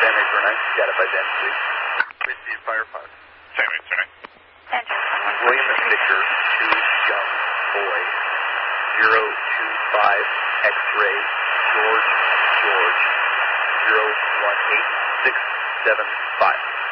Sam 809, data by Dan, please. Receive firepower. Sam 809. Engine William and Victor, 2 young boy, 025 X-ray, George, 018675.